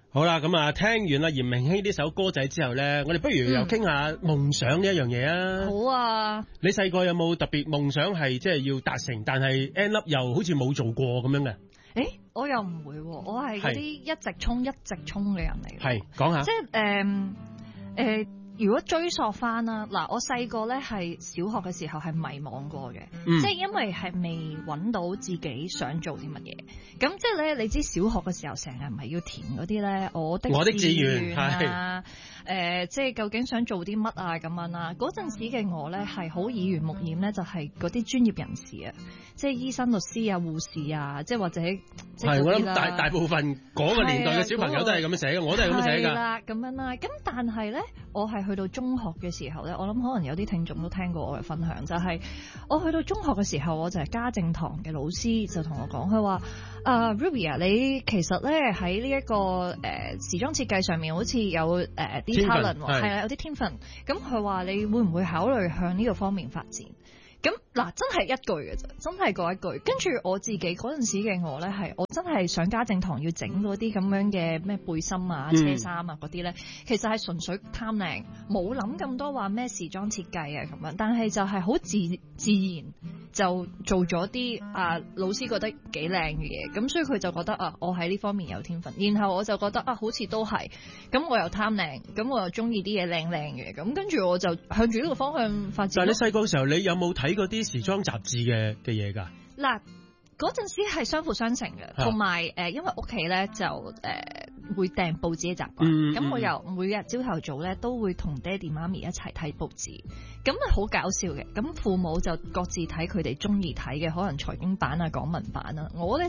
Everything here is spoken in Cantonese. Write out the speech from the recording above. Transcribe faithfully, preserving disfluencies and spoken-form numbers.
好啦，咁啊，聽完阿嚴明熙呢首歌仔之後咧，我哋不如又傾下夢想呢一樣嘢啊。 好啊！ 你細個有冇特別夢想係即係要達成，但係 end up 又好似冇做過咁樣嘅？ 誒，我又唔會，我係嗰啲一直衝一直衝嘅人嚟。 係，講下。 即係誒誒，如果追溯翻啦，嗱，我細個咧係小學嘅時候係迷惘過嘅， 嗯、 即係因為係未揾到自己想做啲乜嘢。咁即係咧，你知小學嘅時候成日唔係要填嗰啲咧，我的我的志願願啊，誒、呃，即係究竟想做啲乜啊咁樣啦。嗰陣時嘅我咧係好耳濡目染咧，就係嗰啲專業人士啊，即係醫生、律師啊、護士啊，即係或者係我諗大大部分嗰個年代嘅小朋友都係咁樣寫嘅，我都係咁樣寫㗎。係啦， 咁樣啦。咁但係咧，我係去到中學嘅時候咧，我諗可能有啲聽眾都聽過我嘅分享，就係、是、我去到中學嘅時候，我就係家政堂嘅老師就同我講，佢話：啊、uh, Ruby 啊，你其實咧喺呢一、這個誒、呃、時裝設計上面好似有誒啲、呃、talent 喎，係啦，有啲天分。咁佢話你會唔會考慮向呢個方面發展？咁嗱，真係一句嘅啫，真係嗰一句。跟住我自己嗰陣時嘅我咧，係我真係上家政堂要整嗰啲咁樣嘅咩背心啊、車衫啊嗰啲咧，其實係純粹貪靚，冇諗咁多話咩時裝設計啊咁樣。但係就係好自自然就做咗啲啊老師覺得幾靚嘅嘢，咁所以佢就覺得啊，我喺呢方面有天分。然後我就覺得啊，好似都係，咁我又貪靚，咁我又中意啲嘢靚靚嘅，咁跟住我就向住呢個方向發展。 但係你細個嘅時候，你有冇睇嗰啲時裝雜誌嘅嘅嘢㗎？ 嗱，嗰陣時係相輔相成嘅，同埋誒，因為屋企咧就誒、呃、會訂報紙嘅習慣，咁、嗯、我又每日朝頭早咧都會同爹哋媽咪一齊睇報紙，咁啊好搞笑嘅。咁父母就各自睇佢哋中意睇嘅，可能財經版啊、港聞版啊，我咧